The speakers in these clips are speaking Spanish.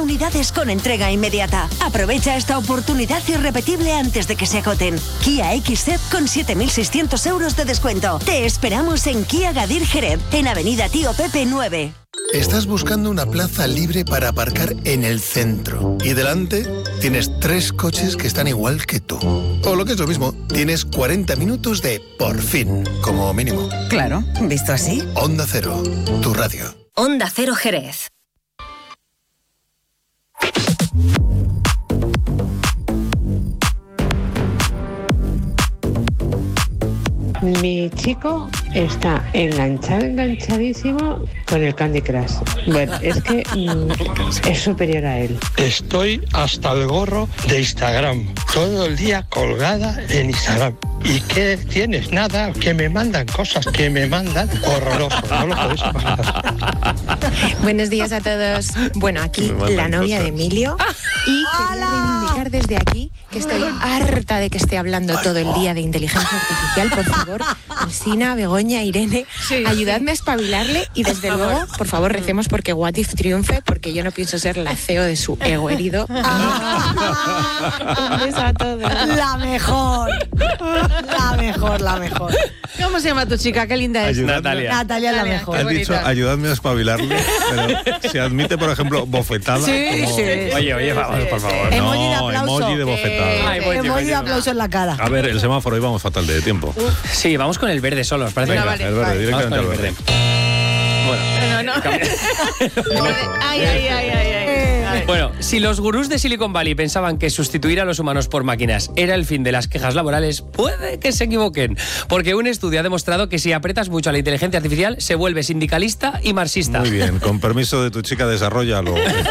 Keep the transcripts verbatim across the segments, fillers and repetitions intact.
unidades con entrega inmediata. Aprovecha esta oportunidad irrepetible antes de que se agoten. Kia X E V con siete mil seiscientos euros de descuento. Te esperamos en Kia Gadir Jerez, en Avenida Tío Pepe nueve. Estás buscando una plaza libre para aparcar en el centro y delante tienes tres coches que están igual que tú. O lo que es lo mismo, tienes cuarenta minutos de por fin, como mínimo. Claro, visto así. Onda Cero, tu radio. Onda Cero Jerez. Mi chico está enganchado, enganchadísimo con el Candy Crush. Bueno, es que mm, es superior a él. Estoy hasta el gorro de Instagram, todo el día colgada en Instagram. ¿Y qué tienes? Nada, que me mandan cosas, que me mandan horroroso. No lo podéis imaginar. Buenos días a todos. Bueno, aquí la novia cosas. de Emilio. Y quería reivindicar desde aquí que estoy harta de que esté hablando todo el día de inteligencia artificial. Por favor, Alsina, Begoña, Irene, sí, ayudadme a espabilarle y desde luego, por favor, recemos porque What If triunfe, porque yo no pienso ser la C E O de su ego herido. Un beso a todos. La mejor. La mejor, la mejor. ¿Cómo se llama tu chica? Qué linda es. Natalia. Natalia es la mejor. Has dicho, ayudadme a espabilarle, pero se admite, por ejemplo, bofetada. Sí, como... sí, Oye, oye, vamos, por favor. Emoji no, de aplauso. Emoji de bofetada. Eh, emoji, emoji de aplauso en la cara. A ver, el semáforo, hoy vamos fatal de tiempo. Uf. Sí, vamos con el verde solo, ¿os parece? Venga, vale, el verde, vale. directamente al verde. Bueno, no, no. Ay, ay, ay, ay, ay. Bueno, si los gurús de Silicon Valley pensaban que sustituir a los humanos por máquinas era el fin de las quejas laborales, puede que se equivoquen. Porque un estudio ha demostrado que si apretas mucho a la inteligencia artificial, se vuelve sindicalista y marxista. Muy bien, con permiso de tu chica, desarróllalo.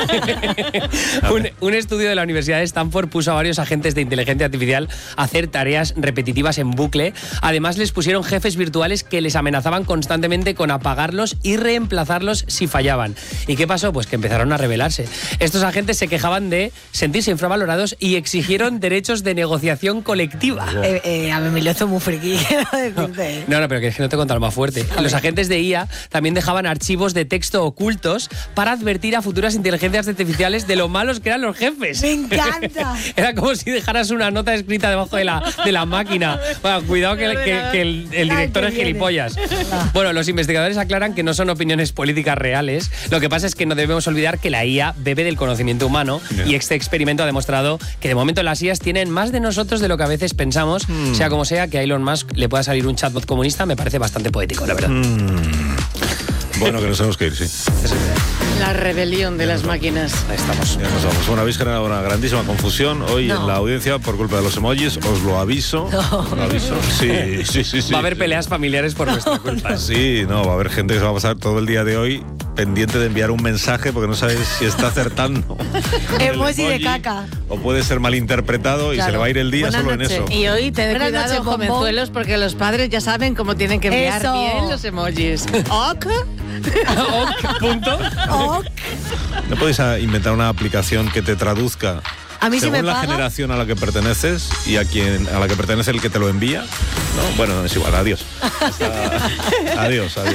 un, un estudio de la Universidad de Stanford puso a varios agentes de inteligencia artificial a hacer tareas repetitivas en bucle. Además, les pusieron jefes virtuales que les amenazaban constantemente con apagarlos y reemplazarlos si fallaban. ¿Y qué pasó? Pues que empezaron a rebelarse. Estos agentes se quejaban de sentirse infravalorados y exigieron derechos de negociación colectiva. Eh, eh, a mí me lo hizo muy friki. No, no, pero que es que no te contar más fuerte. Los agentes de I A también dejaban archivos de texto ocultos para advertir a futuras inteligencias artificiales de lo malos que eran los jefes. ¡Me encanta! Era como si dejaras una nota escrita debajo de la, de la máquina. Bueno, cuidado que, que, que el, el director es gilipollas. Bueno, los investigadores aclaran que no son opiniones políticas reales. Lo que pasa es que no debemos olvidar que la I A bebe del conocimiento humano yeah. y este experimento ha demostrado que de momento las I As tienen más de nosotros de lo que a veces pensamos. Mm. Sea como sea, que a Elon Musk le pueda salir un chatbot comunista me parece bastante poético, la verdad. Mm. Bueno, que nos tenemos que ir, sí. La rebelión de las máquinas. Ahí estamos. Ya nos vamos. Bueno, habéis generado una grandísima confusión hoy no. en la audiencia por culpa de los emojis. Os lo aviso. No. Lo aviso. Sí, sí, sí, sí. Va a haber peleas familiares por nuestra culpa. Sí, no, va a haber gente que se va a pasar todo el día de hoy pendiente de enviar un mensaje porque no sabes si está acertando. Emoji de caca. O puede ser malinterpretado y claro. se le va a ir el día Buenas solo noche. en eso. Y hoy te de cuidado, jovenzuelos, porque los padres ya saben cómo tienen que enviar eso. bien los emojis. ¿Ok? ¿Ok? ¿Punto? ¿Ok? ¿No podéis inventar una aplicación que te traduzca a mí según si me la paga? generación a la que perteneces y a quien a la que pertenece el que te lo envía? ¿No? Bueno, es igual. Adiós. Hasta... adiós, adiós.